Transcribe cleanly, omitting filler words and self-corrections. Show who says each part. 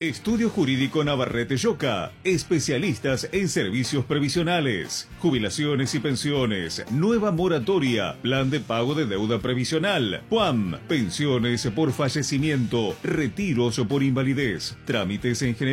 Speaker 1: Estudio Jurídico Navarrete Yoca, especialistas en servicios previsionales, jubilaciones y pensiones, nueva moratoria, plan de pago de deuda previsional, PUAM, pensiones por fallecimiento, retiros por invalidez, trámites en general.